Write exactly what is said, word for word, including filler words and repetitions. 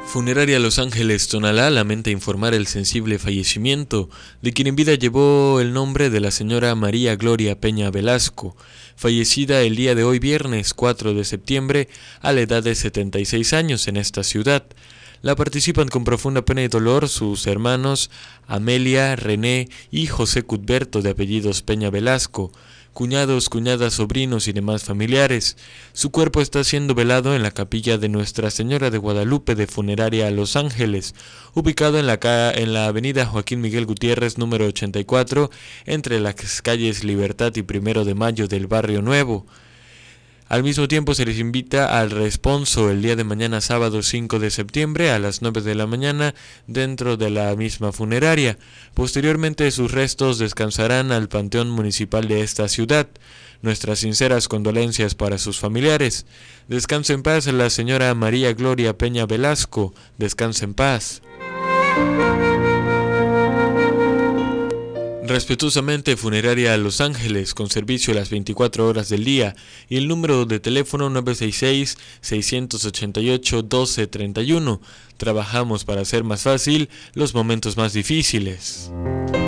Funeraria Los Ángeles Tonalá lamenta informar el sensible fallecimiento de quien en vida llevó el nombre de la señora María Gloria Peña Velasco, fallecida el día de hoy viernes cuatro de septiembre a la edad de setenta y seis años en esta ciudad. La participan con profunda pena y dolor sus hermanos Amelia, René y José Cuthberto de apellidos Peña Velasco, cuñados, cuñadas, sobrinos y demás familiares. Su cuerpo está siendo velado en la capilla de Nuestra Señora de Guadalupe de Funeraria Los Ángeles, ubicado en la, ca en la avenida Joaquín Miguel Gutiérrez número ochenta y cuatro, entre las calles Libertad y Primero de Mayo del Barrio Nuevo. Al mismo tiempo se les invita al responso el día de mañana sábado cinco de septiembre a las nueve de la mañana dentro de la misma funeraria. Posteriormente sus restos descansarán al Panteón Municipal de esta ciudad. Nuestras sinceras condolencias para sus familiares. Descanse en paz la señora María Gloria Peña Velasco. Descanse en paz. Respetuosamente, Funeraria Los Ángeles, con servicio a las veinticuatro horas del día, y el número de teléfono nueve seis seis, seis ocho ocho, uno dos tres uno. Trabajamos para hacer más fácil los momentos más difíciles.